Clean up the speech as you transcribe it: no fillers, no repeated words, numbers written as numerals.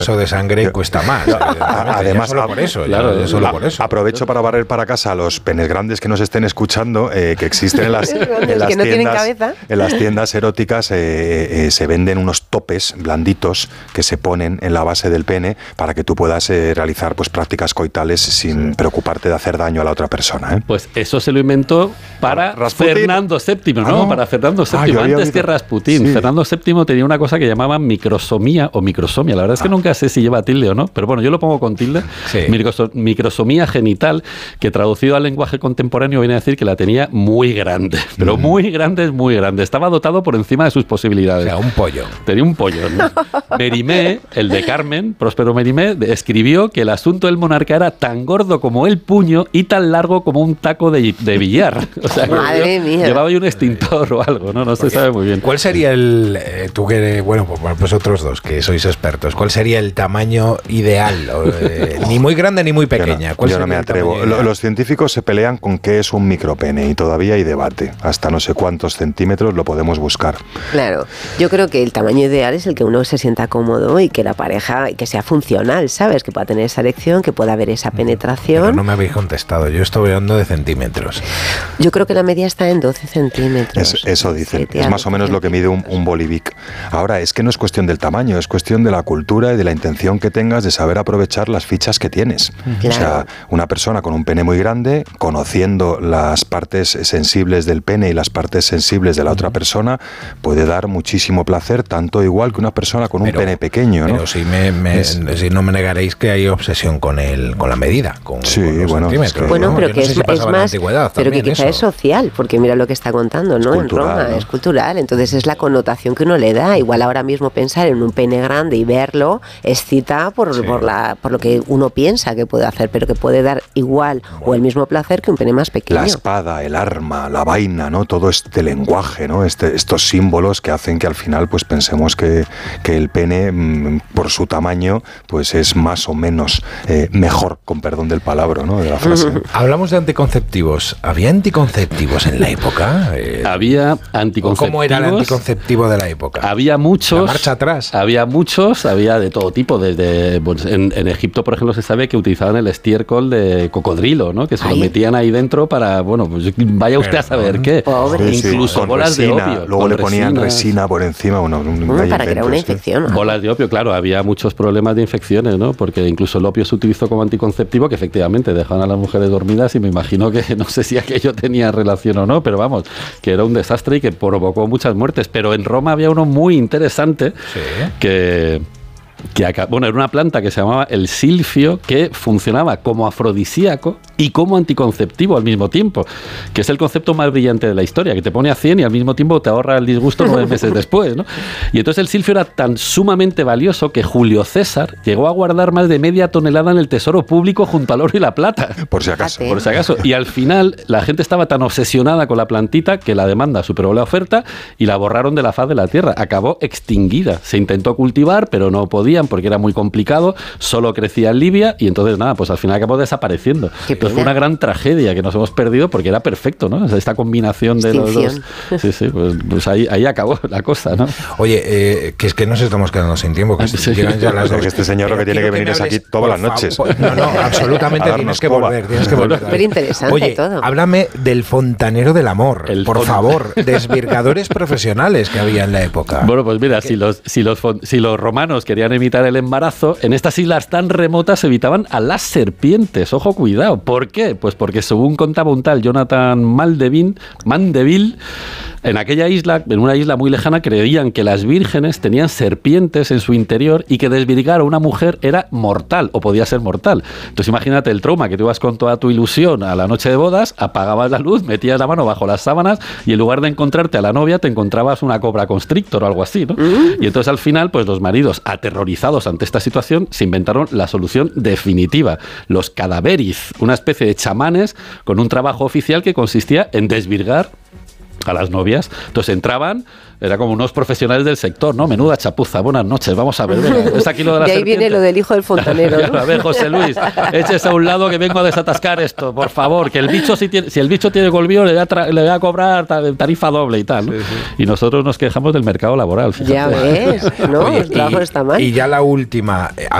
Eso de sangre cuesta más. Además, solo por eso. Claro, solo por eso. Aprovecho para barrer para casa a los penes grandes que nos estén escuchando, que existen en las tiendas eróticas. Se venden unos topes blanditos que se ponen en la base del pene para que tú puedas realizar pues prácticas coitales sin preocuparte de hacer daño a la otra persona, ¿eh? Pues eso se lo inventó para Fernando VII, ¿no? Para Fernando VII, antes que Rasputín. Sí. Fernando VII tenía una cosa que llamaban microsomía o microsomia. La verdad es que nunca sé si lleva tilde o no, pero bueno, yo lo pongo con tilde. Sí. Microsomía genital, que traducido al lenguaje contemporáneo viene a decir que la tenía muy grande, pero muy grande es muy grande. Estaba dotado por encima de sus posibilidades. O sea, un pollo. Tenía un pollo, ¿no? Mérimée, el de Carmen, Próspero Mérimée, escribió que el asunto del monarca era tan gordo como el puño y tan largo como un taco de billar. O sea, madre mía. Llevaba ahí un extintor o algo, ¿no? No se sabe muy bien. ¿Cuál sería tú que, bueno, pues vosotros dos que sois expertos, ¿cuál sería el tamaño ideal? Ni muy grande ni muy pequeña. Yo no me atrevo. Los científicos se pelean con qué es un micropene y todavía hay debate. Hasta no sé cuántos centímetros lo podemos buscar. Claro. Yo creo que el tamaño ideal es el que uno se sienta cómodo y que la pareja, que sea funcional, ¿sabes? Que pueda tener esa erección, que pueda haber esa penetración. Pero no me habéis contestado. Yo estoy hablando de centímetros. Yo creo que la media está en 12 centímetros. Eso dicen. Es más o menos lo que mide un bolivic. Ahora, es que no es cuestión del tamaño, es cuestión de la cultura y de la intención que tengas de saber aprovechar las fichas que tienes. Claro. O sea, una persona con un pene muy grande, conociendo las partes sensibles del pene y las partes sensibles de la otra persona, puede dar muchísimo placer, tanto igual que una persona con un pene pequeño, ¿no? Pero si no me negaréis que hay obsesión con la medida, con los centímetros. Bueno, ¿no? pero que es más, pero que quizá es social, porque mira lo que está contando, ¿no? En Roma, ¿no? Es cultural, entonces es la connotación que uno le da. Igual ahora mismo pensar en un pene grande y verlo excita por lo que uno piensa que puede hacer, pero que puede dar igual o el mismo placer que un pene más pequeño. La espada, el arma, la vaina, ¿no? Todo este lenguaje, ¿no? Estos símbolos que hacen que al final pues pensemos que el pene, por su tamaño, pues es más o menos mejor, con perdón del palabra, ¿no? De la frase. Hablamos de anticonceptivos. ¿Había anticonceptivos en la época? Había anticonceptivos. ¿Cómo era el anticonceptivo de la época? Había muchos. La marcha atrás. Había muchos, había de todo tipo. Desde en Egipto, por ejemplo, se sabe que utilizaban el estiércol de cocodrilo, ¿no? Que se lo metían ahí dentro para, bueno, pues vaya usted a saber qué. Pobre. Incluso bolas resina, de opio. Luego le ponían resina por encima. Para crear una infección. ¿No? Bolas de opio, claro, había muchos problemas de infecciones, ¿no? Porque incluso el opio se utilizó como anticonceptivo, que efectivamente dejaban a las mujeres dormidas y me imagino que no sé si aquello tenía relación o no, pero vamos, que era un desastre y que provocó muchas muertes. Pero en Roma había uno muy interesante que era una planta que se llamaba el silfio, que funcionaba como afrodisíaco y como anticonceptivo al mismo tiempo, que es el concepto más brillante de la historia, que te pone a 100 y al mismo tiempo te ahorra el disgusto 9 meses después, ¿no? Y entonces el silfio era tan sumamente valioso que Julio César llegó a guardar más de media tonelada en el tesoro público junto al oro y la plata. Por si acaso. Por si acaso. Y al final la gente estaba tan obsesionada con la plantita que la demanda superó la oferta y la borraron de la faz de la tierra. Acabó extinguida. Se intentó cultivar, pero no podía porque era muy complicado, solo crecía en Libia y entonces nada, pues al final acabó desapareciendo. Entonces fue una gran tragedia que nos hemos perdido porque era perfecto, ¿no? O sea, esta combinación de los dos. Sí, pues ahí acabó la cosa, ¿no? Oye, que es que nos estamos quedando sin tiempo, que llegan ya las 2. Que este señor lo que tiene que venir es aquí todas las noches. No, absolutamente tienes que volver. Pero interesante. Oye, todo. Háblame del fontanero del amor, por favor, desvirgadores profesionales que había en la época. Bueno, pues mira, si los romanos querían evitar el embarazo, en estas islas tan remotas evitaban a las serpientes. Ojo, cuidado. ¿Por qué? Pues porque según contaba un tal Jonathan Mandeville, en aquella isla, en una isla muy lejana, creían que las vírgenes tenían serpientes en su interior y que desvirgar a una mujer era mortal o podía ser mortal. Entonces imagínate el trauma, que tú ibas con toda tu ilusión a la noche de bodas, apagabas la luz, metías la mano bajo las sábanas y en lugar de encontrarte a la novia te encontrabas una cobra constrictor o algo así, ¿no? Y entonces al final, pues los maridos, aterrorizados ante esta situación, se inventaron la solución definitiva, los cadaveris, una especie de chamanes con un trabajo oficial que consistía en desvirgar a las novias. Entonces entraban, era como unos profesionales del sector, ¿no? Menuda chapuza, buenas noches, vamos a ver. Es aquí lo de la y ahí serpiente. Viene lo del hijo del fontanero, ¿no? A ver, José Luis, échese a un lado que vengo a desatascar esto, por favor, que el bicho si el bicho tiene golvío le voy a cobrar tarifa doble y tal, ¿no? Sí. Y nosotros nos quejamos del mercado laboral, fíjate. Ya ves, ¿no? Oye, el trabajo está mal. Y ya la última,